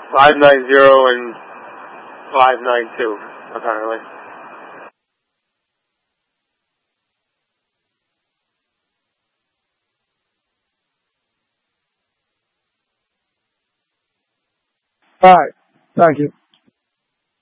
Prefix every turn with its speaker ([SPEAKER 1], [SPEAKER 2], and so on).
[SPEAKER 1] 590 and 592, apparently.
[SPEAKER 2] All right. Thank you.